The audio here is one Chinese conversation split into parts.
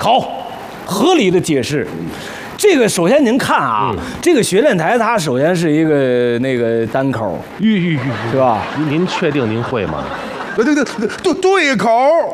好，合理的解释。这个首先您看啊，这个学电台它首先是一个那个单口，是吧？ 您确定您会吗？ 对口。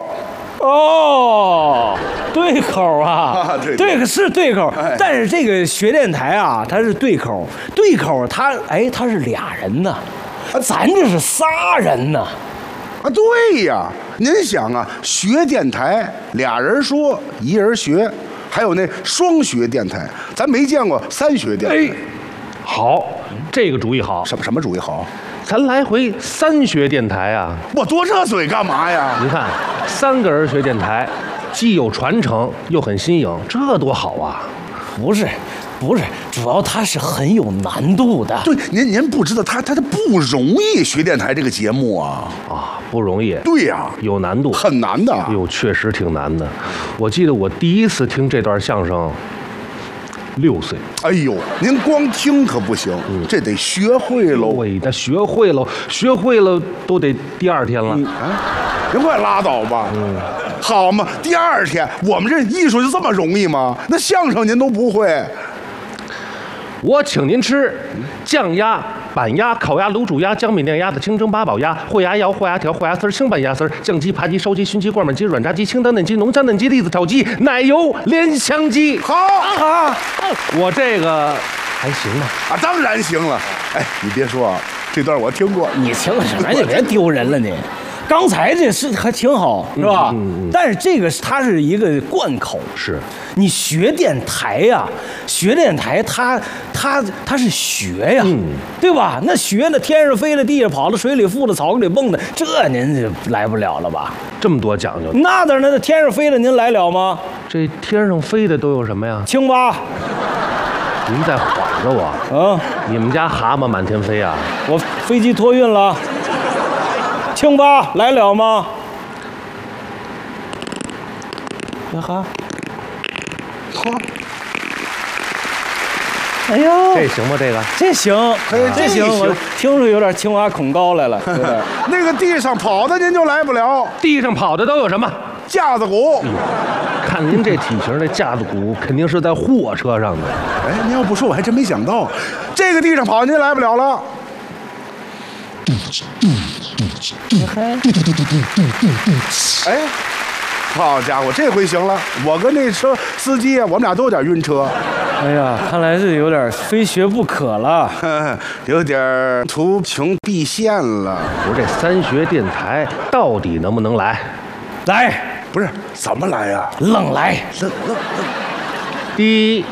哦，对口啊， 对这个是对口，但是这个学电台啊，它是对口，对口它是俩人呢，咱这是仨人呢。 啊，对呀，您想啊，学电台俩人说，一人学，还有那双学电台，咱没见过三学电台。 好，这个主意好。 什么主意好？ 咱来回3学电台啊！ 我多这嘴干嘛呀？ 您看，3个人学电台，既有传承又很新颖，这多好啊！ 不是，主要它是很有难度的。 对，您不知道，他不容易学电台这个节目啊。 啊，不容易。 对呀， 有难度， 很难的。 哎呦，确实挺难的。我记得我第一次听这段相声，6岁。 哎呦，您光听可不行，这得学会喽。 对的，学会了都得第2天了。 您快拉倒吧。好嘛，第2天，我们这艺术就这么容易吗？那相声您都不会。 我请您吃酱鸭、板鸭、烤鸭、卤煮鸭、江米酿鸭子、清蒸八宝鸭、烩鸭腰、烩鸭条、烩鸭丝、清拌鸭丝、酱鸡、扒鸡、烧鸡、熏鸡、灌焖鸡、软炸鸡、清汤嫩鸡、浓香嫩鸡、栗子炒鸡、奶油莲香鸡。 好啊， 我这个还行吧？ 啊，当然行了。哎，你别说啊，这段我听过。 你听什么？你别丢人了你。刚才这是还挺好，是吧？但是这个它是一个贯口， 是你学电台呀，学电台它是学呀，对吧？那学的天上飞的，地上跑的，水里浮的，草里蹦的，这您就来不了了吧？ 这么多讲究。 那当然，那天上飞的您来了吗？ 这天上飞的都有什么呀？ 青蛙。 您在晃着我？你们家蛤蟆满天飞啊？ 我飞机托运了。青蛙来了吗？哈，哎呦， 这行吗？ 这行，这行，我听着有点青蛙恐高来了。 那个地上跑的您就来不了。 地上跑的都有什么？ 架子鼓。 看您这体型，这架子鼓肯定是在货车上的。 哎，您要不说我还真没想到，这个地上跑您来不了了。哎，好家伙，这回行了！我跟那车司机啊，我们俩都有点晕车。 哎呀，看来是有点非学不可了， 有点图穷匕现了。 我这3学电台到底能不能来？ 来， 不是怎么来呀？ 愣来， 愣。 滴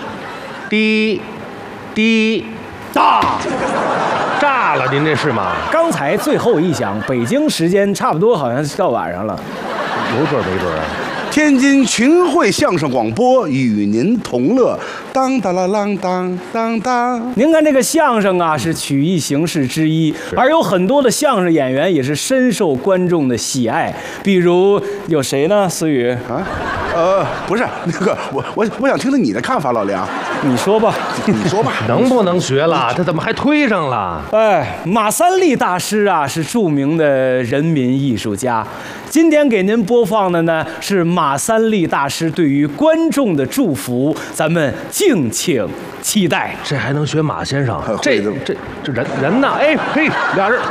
大。炸了，您这是吗？ 刚才最后一响，北京时间差不多好像是到晚上了， 有准没准啊？ 天津群汇相声广播与您同乐，当当啷啷当当当。 您看这个相声啊，是曲艺形式之一，而有很多的相声演员也是深受观众的喜爱。比如有谁呢？思雨啊？不是那个，我想听听你的看法，老梁。 你说吧， 你说吧， 能不能学了？他怎么还推上了？ 哎，马三立大师啊，是著名的人民艺术家。今天给您播放的呢是马三立大师对于观众的祝福，咱们敬请期待。 这还能学马先生？这人呢？哎嘿，俩人。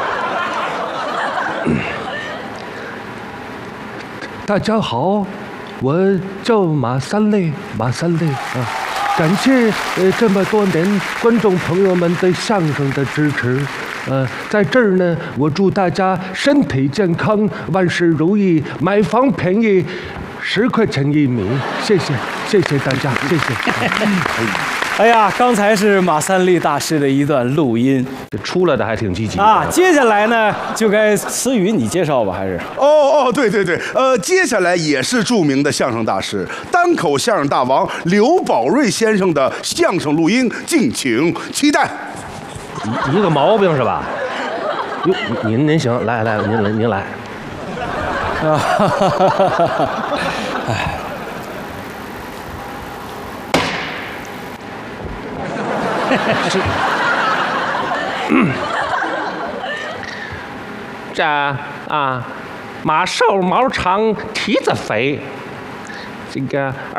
大家好，我叫马三立啊。感谢这么多年观众朋友们对相声的支持，在这儿呢，我祝大家身体健康，万事如意，买房便宜，10块钱1米，谢谢大家，谢谢。 哎呀，刚才是马三立大师的一段录音， 出来的还挺积极啊。接下来呢，就该思雨你介绍吧，还是？ 对，接下来也是著名的相声大师，单口相声大王刘宝瑞先生的相声录音，敬请期待。 一个毛病是吧？哟，您行，来，您来。 哎。 这马瘦毛长蹄子肥，这个